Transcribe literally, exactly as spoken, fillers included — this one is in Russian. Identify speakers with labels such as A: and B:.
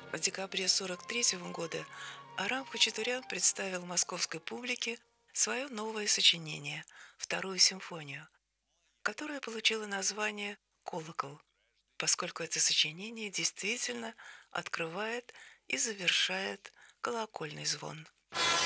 A: В декабре сорок третьего года Арам Хачатурян представил московской публике свое новое сочинение «Вторую симфонию», которое получило название «Колокол», поскольку это сочинение действительно открывает и завершает колокольный звон.